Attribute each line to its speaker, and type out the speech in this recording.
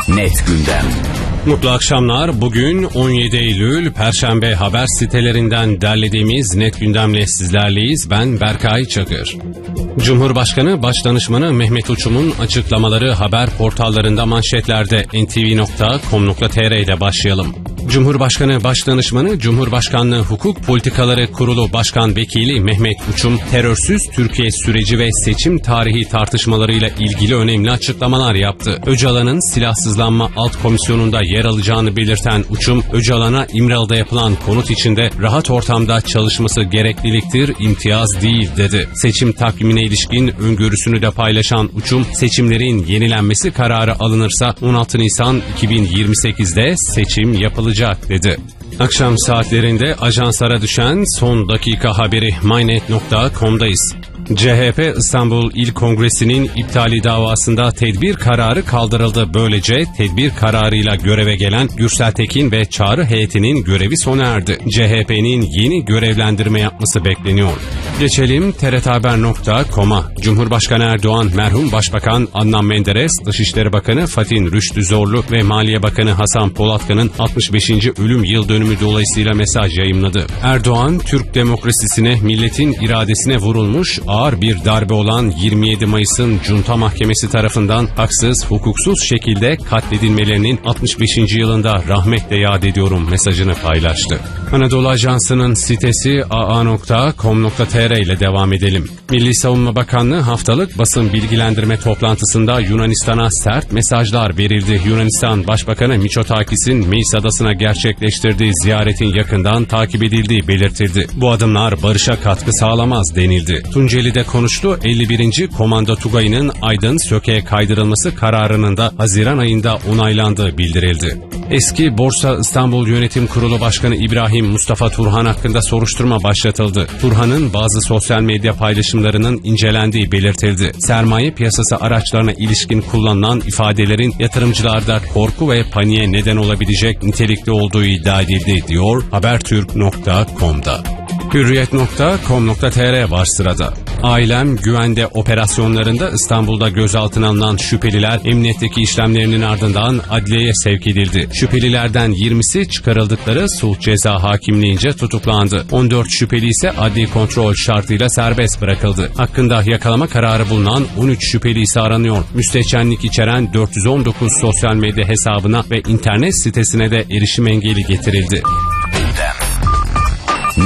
Speaker 1: Net Gündem.
Speaker 2: Mutlu akşamlar. Bugün 17 Eylül Perşembe, haber sitelerinden derlediğimiz Net Gündem'le sizlerleyiz. Ben Berkay Çakır. Cumhurbaşkanı Başdanışmanı Mehmet Uçum'un açıklamaları haber portallarında manşetlerde. ntv.com.tr'de başlayalım. Cumhurbaşkanı Başdanışmanı, Cumhurbaşkanlığı Hukuk Politikaları Kurulu Başkan Vekili Mehmet Uçum, terörsüz Türkiye süreci ve seçim tarihi tartışmalarıyla ilgili önemli açıklamalar yaptı. Öcalan'ın silahsızlanma alt komisyonunda yer alacağını belirten Uçum, Öcalan'a İmralı'da yapılan konut içinde rahat ortamda çalışması gerekliliktir, imtiyaz değil dedi. Seçim takvimine ilişkin öngörüsünü de paylaşan Uçum, seçimlerin yenilenmesi kararı alınırsa 16 Nisan 2028'de seçim yapılacak dedi. Akşam saatlerinde ajanslara düşen son dakika haberi mynet.com'dayız. CHP İstanbul İl Kongresi'nin iptali davasında tedbir kararı kaldırıldı. Böylece tedbir kararıyla göreve gelen Gürsel Tekin ve Çağrı heyetinin görevi sona erdi. CHP'nin yeni görevlendirme yapması bekleniyor. Geçelim TRThaber.com'a. Cumhurbaşkanı Erdoğan, merhum Başbakan Adnan Menderes, Dışişleri Bakanı Fatih Rüştü Zorlu ve Maliye Bakanı Hasan Polatkan'ın 65. ölüm yıl dönümü dolayısıyla mesaj yayımladı. Erdoğan, Türk demokrasisine, milletin iradesine vurulmuş ağır bir darbe olan 27 Mayıs'ın Junta Mahkemesi tarafından haksız, hukuksuz şekilde katledilmelerinin 65. yılında rahmetle yad ediyorum mesajını paylaştı. Anadolu Ajansı'nın sitesi aa.com.tr ile devam edelim. Milli Savunma Bakanlığı haftalık basın bilgilendirme toplantısında Yunanistan'a sert mesajlar verildi. Yunanistan Başbakanı Mitsotakis'in Meis Adası'na gerçekleştirdiği ziyaretin yakından takip edildiği belirtildi. Bu adımlar barışa katkı sağlamaz denildi. Tunceli'de konuştu. 51. Komando Tugayı'nın Aydın Söke'ye kaydırılması kararının da Haziran ayında onaylandığı bildirildi. Eski Borsa İstanbul Yönetim Kurulu Başkanı İbrahim Mustafa Turhan hakkında soruşturma başlatıldı. Turhan'ın bazı sosyal medya paylaşımlarının incelendiği belirtildi. Sermaye piyasası araçlarına ilişkin kullanılan ifadelerin yatırımcılarda korku ve paniğe neden olabilecek nitelikli olduğu iddia edildi, diyor Habertürk.com'da. Hürriyet.com.tr var sırada. Ailem güvende operasyonlarında İstanbul'da gözaltına alınan şüpheliler emniyetteki işlemlerinin ardından adliyeye sevk edildi. Şüphelilerden 20'si çıkarıldıkları sulh ceza hakimliğince tutuklandı. 14 şüpheli ise adli kontrol şartıyla serbest bırakıldı. Hakkında yakalama kararı bulunan 13 şüpheli ise aranıyor. Müstehcenlik içeren 419 sosyal medya hesabına ve internet sitesine de erişim engeli getirildi.